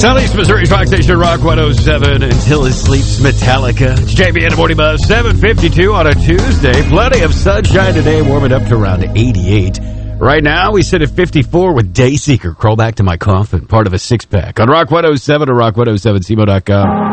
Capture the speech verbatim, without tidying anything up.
Southeast Missouri's rock station, Rock one oh seven. Until It Sleeps, Metallica. It's J B in the Morning Buzz, seven fifty-two on a Tuesday. Plenty of sunshine today, warming up to around eighty-eight. Right now, we sit at fifty-four with Dayseeker. Crawl back to my coffin, part of a six-pack. On Rock one oh seven or rock one oh seven C M O dot com.